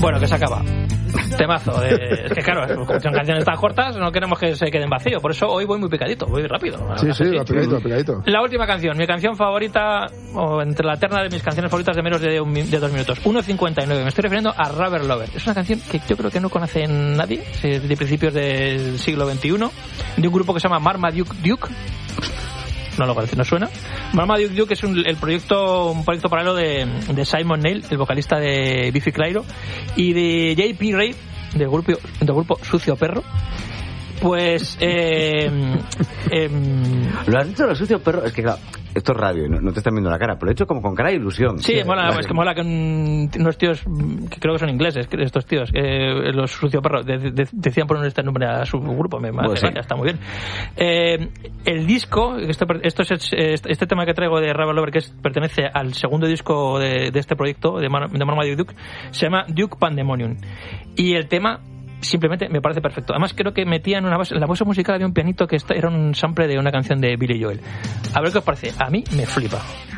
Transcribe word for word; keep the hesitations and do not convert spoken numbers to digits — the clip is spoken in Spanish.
Bueno, que se acaba. Temazo. Eh, es que claro, como son canciones tan cortas, no queremos que se queden vacíos. Por eso hoy voy muy picadito, voy rápido. Sí, sí, va picadito, va picadito. La última canción, mi canción favorita, o entre la terna de mis canciones favoritas de menos de, un, de dos minutos. uno cincuenta y nueve. Me estoy refiriendo a Rubber Lover. Es una canción que yo creo que no conoce nadie, de principios del siglo veintiuno, de un grupo que se llama Marmaduke Duke. No lo parece, no suena. Marmaduke Duke es un, el proyecto, un proyecto paralelo de, de Simon Neil, el vocalista de Biffy Clyro, y de J P Ray, del grupo, del grupo Sucio Perro. Pues eh, eh, lo has dicho, lo sucio perro. Es que claro, esto es radio, no, no te están viendo la cara, pero lo he hecho como con cara de ilusión. Sí, sí, mola, es que mola que un, unos tíos que creo que son ingleses, estos tíos, eh, los Sucio Perros, de, de, decían poner este nombre a su grupo, me pues sí. Está muy bien. Eh, el disco, esto, esto es este tema que traigo de Rubber Lover, que es, pertenece al segundo disco de, de este proyecto de, Mar, de Marmaduke Duke, se llama Duke Pandemonium, y el tema simplemente me parece perfecto. Además creo que metían una base, en la base musical había un pianito que era un sample de una canción de Billy Joel. A ver qué os parece. A mí me flipa.